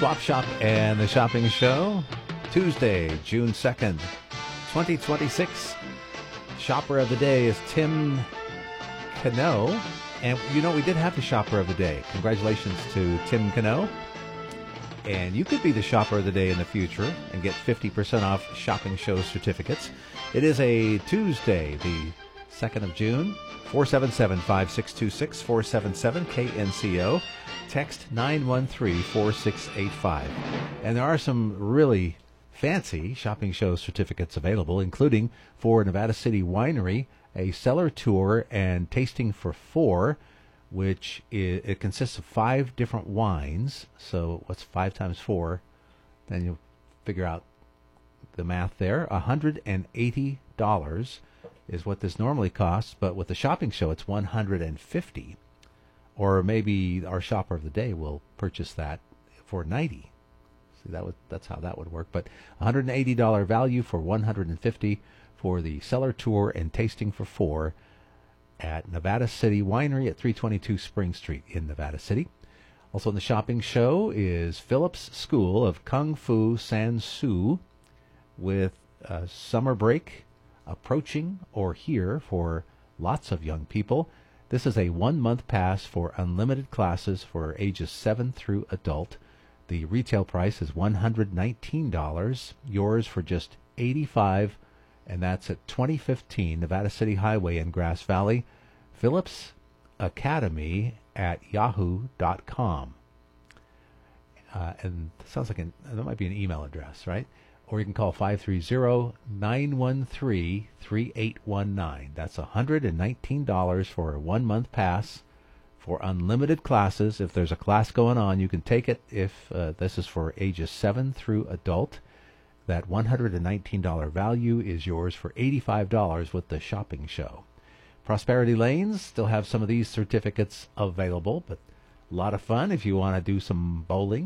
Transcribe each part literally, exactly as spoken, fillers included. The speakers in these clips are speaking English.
Swap Shop and the Shopping Show, Tuesday, June second, twenty twenty-six. Shopper of the Day is Tim Cano. And, you know, we did have the Shopper of the Day. Congratulations to Tim Cano. And you could be the Shopper of the Day in the future and get fifty percent off Shopping Show certificates. It is a Tuesday, the second of June. four seven seven, five six two six, four seven seven, K N C O. Text nine one three, four six eight five. And there are some really fancy Shopping Show certificates available, including for Nevada City Winery, a cellar tour and tasting for four, which is, it consists of five different wines. So what's five times four? Then you'll figure out the math there. one hundred eighty dollars is what this normally costs, but with the Shopping Show, it's one hundred fifty dollars. Or maybe our Shopper of the Day will purchase that for ninety dollars. See, that would, that's how that would work. But one hundred eighty dollars value for one hundred fifty dollars for the cellar tour and tasting for four at Nevada City Winery at three twenty-two Spring Street in Nevada City. Also in the Shopping Show is Phillips School of Kung Fu Sansu with uh, summer break approaching or here for lots of young people. This is a one-month pass for unlimited classes for ages seven through adult. The retail price is one hundred nineteen dollars, yours for just eighty-five dollars, and that's at twenty fifteen Nevada City Highway in Grass Valley. Phillips Academy at yahoo dot com. Uh, and it sounds like an, that might be an email address, right? Or you can call five three zero, nine one three, three eight one nine. That's one hundred nineteen dollars for a one-month pass for unlimited classes. If there's a class going on, you can take it. If uh, this is for ages seven through adult, that one hundred nineteen dollars value is yours for eighty-five dollars with the Shopping Show. Prosperity Lanes still have some of these certificates available, but a lot of fun if you want to do some bowling,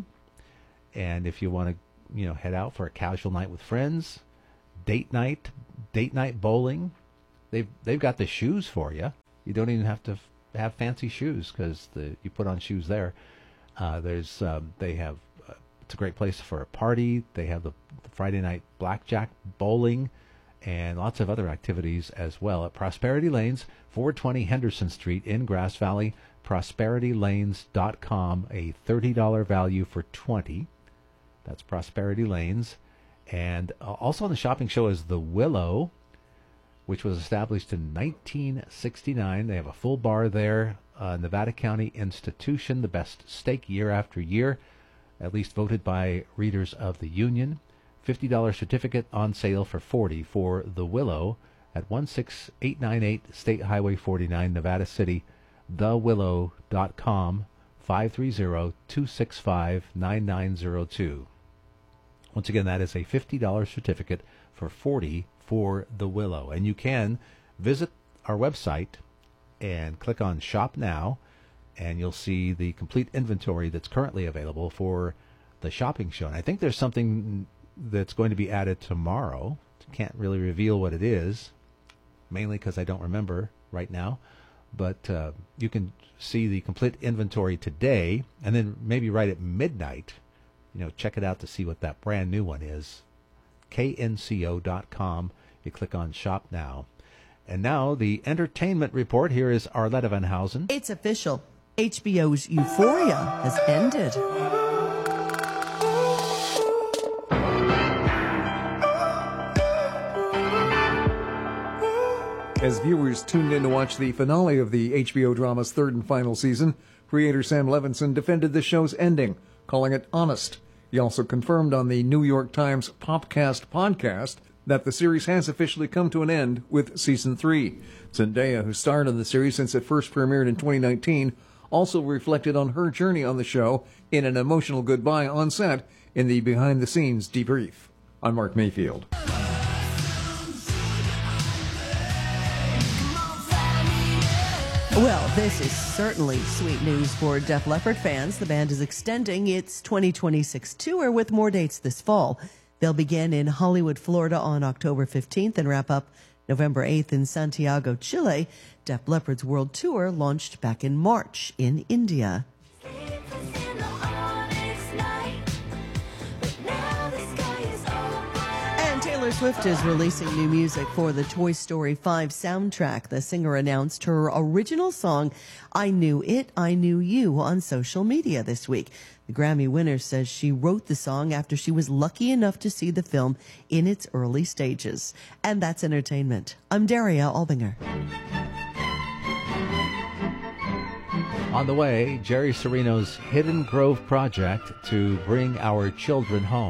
and if you want to, you know, head out for a casual night with friends, date night, date night bowling. They've they've got the shoes for you. You don't even have to f- have fancy shoes because the you put on shoes there. Uh, there's um, they have. Uh, it's a great place for a party. They have the, the Friday night blackjack bowling and lots of other activities as well at Prosperity Lanes, four twenty Henderson Street in Grass Valley. prosperity lanes dot com, a thirty dollars value for twenty dollars. That's Prosperity Lanes. And uh, also on the Shopping Show is the Willow, which was established in nineteen sixty-nine. They have a full bar there. Uh, Nevada County institution, the best steak year after year, at least voted by readers of the Union. fifty dollars certificate on sale for forty dollars for the Willow at one six eight nine eight State Highway forty-nine, Nevada City. the willow dot com, five three zero, two six five, nine nine zero two. Once again, that is a fifty dollars certificate for forty dollars for the Willow. And you can visit our website and click on Shop Now, and you'll see the complete inventory that's currently available for the Shopping Show. And I think there's something that's going to be added tomorrow. Can't really reveal what it is, mainly because I don't remember right now. But uh, you can see the complete inventory today, and then maybe right at midnight, you know, check it out to see what that brand new one is. K N C O dot com. You click on Shop Now. And now the entertainment report. Here is Arletta Van Housen. It's official. H B O's Euphoria has ended. As viewers tuned in to watch the finale of the H B O drama's third and final season, creator Sam Levinson defended the show's ending, calling it honest. He also confirmed on the New York Times Popcast podcast that the series has officially come to an end with season three. Zendaya, who starred in the series since it first premiered in twenty nineteen, also reflected on her journey on the show in an emotional goodbye on set in the behind-the-scenes debrief. I'm Mark Mayfield. Well, this is certainly sweet news for Def Leppard fans. The band is extending its twenty twenty-six tour with more dates this fall. They'll begin in Hollywood, Florida on October fifteenth and wrap up November eighth in Santiago, Chile. Def Leppard's world tour launched back in March in India. Taylor Swift is releasing new music for the Toy Story five soundtrack. The singer announced her original song, I Knew It, I Knew You, on social media this week. The Grammy winner says she wrote the song after she was lucky enough to see the film in its early stages. And that's entertainment. I'm Daria Albinger. On the way, Jerry Serino's Hidden Grove project to bring our children home.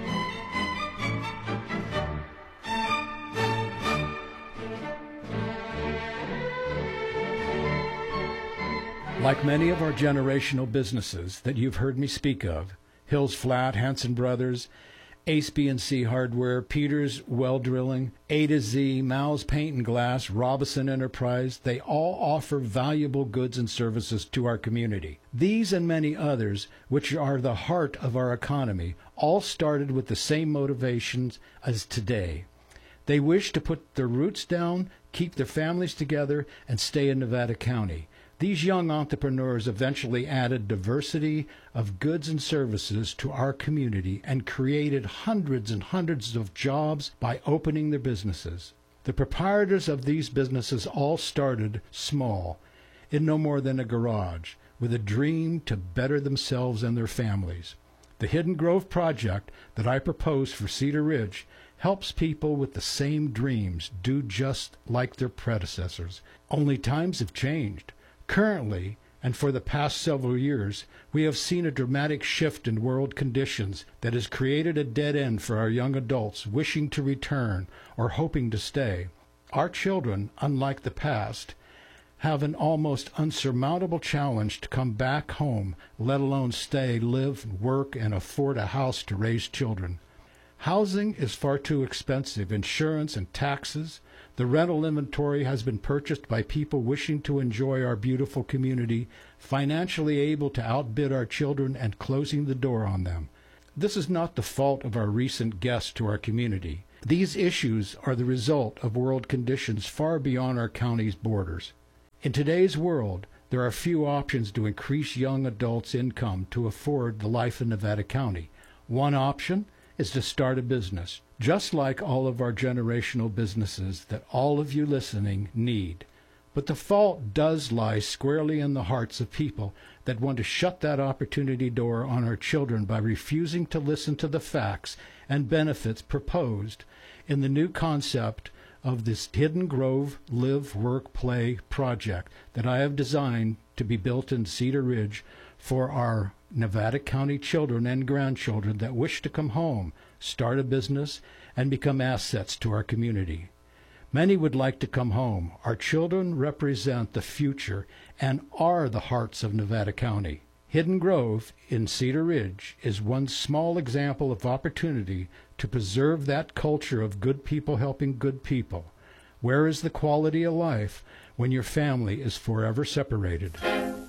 Like many of our generational businesses that you've heard me speak of, Hills Flat, Hanson Brothers, Ace B and C Hardware, Peters Well Drilling, A to Z, Mal's Paint and Glass, Robison Enterprise, they all offer valuable goods and services to our community. These and many others, which are the heart of our economy, all started with the same motivations as today. They wish to put their roots down, keep their families together, and stay in Nevada County. These young entrepreneurs eventually added diversity of goods and services to our community and created hundreds and hundreds of jobs by opening their businesses. The proprietors of these businesses all started small, in no more than a garage, with a dream to better themselves and their families. The Hidden Grove project that I propose for Cedar Ridge helps people with the same dreams do just like their predecessors. Only times have changed. Currently, and for the past several years, we have seen a dramatic shift in world conditions that has created a dead end for our young adults wishing to return or hoping to stay. Our children, unlike the past, have an almost unsurmountable challenge to come back home, let alone stay, live, work, and afford a house to raise children. Housing is far too expensive. Insurance and taxes. The rental inventory has been purchased by people wishing to enjoy our beautiful community, financially able to outbid our children and closing the door on them. This is not the fault of our recent guests to our community. These issues are the result of world conditions far beyond our county's borders. In today's world, there are few options to increase young adults' income to afford the life in Nevada County. One option is to start a business, just like all of our generational businesses that all of you listening need. But the fault does lie squarely in the hearts of people that want to shut that opportunity door on our children by refusing to listen to the facts and benefits proposed in the new concept of this Hidden Grove Live, Work, Play project that I have designed to be built in Cedar Ridge for our Nevada County children and grandchildren that wish to come home, start a business, and become assets to our community. Many would like to come home. Our children represent the future and are the hearts of Nevada County. Hidden Grove in Cedar Ridge is one small example of opportunity to preserve that culture of good people helping good people. Where is the quality of life when your family is forever separated?